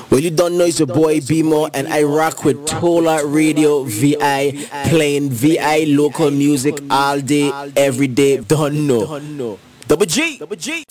Well, you don't know, it's your boy B-Mo, and I rock with Tola Radio VI, playing VI local music all day, every day. Don't know. Double G.